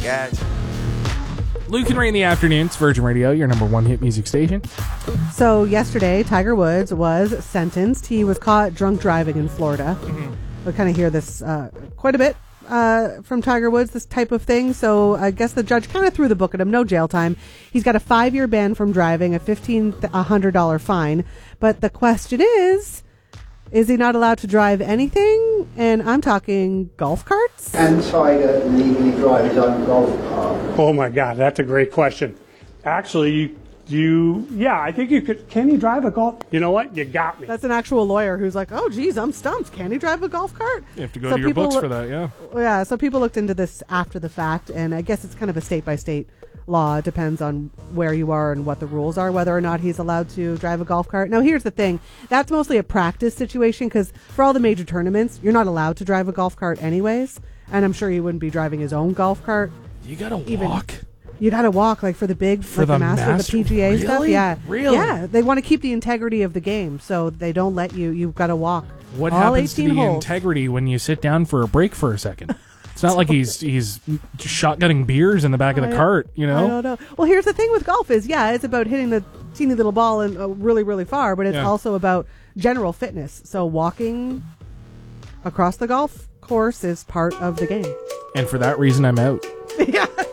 Gotcha. Luke and Ray in the afternoons, Virgin Radio, your number one hit music station. So yesterday, Tiger Woods was sentenced. He was caught drunk driving in Florida. We kind of hear this quite a bit from Tiger Woods, this type of thing. So I guess the judge kind of threw the book at him. No jail time. He's got a 5-year ban from driving, a $1,500 fine. But the question is he not allowed to drive anything? And I'm talking golf carts. Can Tiger legally drive his own golf cart? Oh my God, that's a great question. Actually, I think you could. Can he drive a golf? You know what? You got me. That's an actual lawyer who's like, oh, geez, I'm stumped. Can he drive a golf cart? You have to go to your books for that, yeah. Yeah, so people looked into this after the fact, and I guess it's kind of a state-by-state law. It depends on where you are and what the rules are, whether or not he's allowed to drive a golf cart. Now, here's the thing. That's mostly a practice situation, because for all the major tournaments, you're not allowed to drive a golf cart anyways, and I'm sure he wouldn't be driving his own golf cart. You gotta walk. You gotta walk, like for the big, like the Masters, the PGA really? stuff. Yeah, really. Yeah, they want to keep the integrity of the game, so they don't let you. You've got to walk. What all happens to 18 the holes. integrity when you sit down for a break for a second? It's not like he's shotgunning beers in the back of the cart, you know? I don't know. Well, here's the thing with golf is, it's about hitting the teeny little ball and really, really far, but it's also about general fitness. So walking across the golf course is part of the game. And for that reason, I'm out. Yeah.